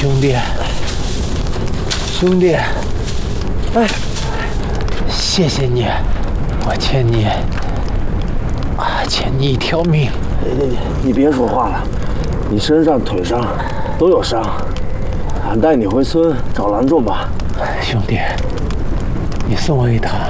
兄弟，兄弟，哎，谢谢你，我欠你一条命。 你别说话了，你身上腿上都有伤，俺带你回村找郎中吧。 兄弟，你送我一趟